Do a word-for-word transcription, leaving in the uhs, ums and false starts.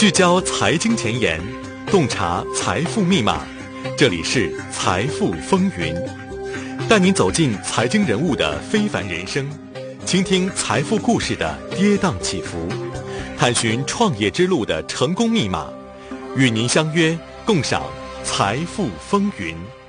聚焦财经前沿，洞察财富密码。这里是财富风云，带您走进财经人物的非凡人生，倾听财富故事的跌宕起伏，探寻创业之路的成功密码。与您相约，共赏财富风云。